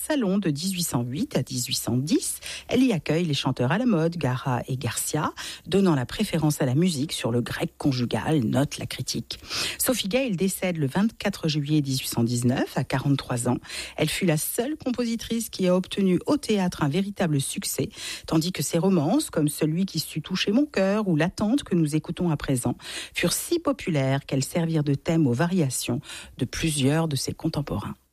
salon de 1808 à 1810. Elle y accueille les chanteurs à la mode, Gara et Garcia, donnant la préférence à la musique sur le grec conjugal, note la critique. Sophie Gale décède le 24 juillet 1819, à 43 ans. Elle fut la seule compositrice qui a obtenu au théâtre un véritable succès, tandis que ses romances, comme Celui qui sut toucher mon cœur ou L'attente que nous écoutons à présent, furent si populaires qu'elles servirent de thème aux variations de plusieurs de ses contemporains.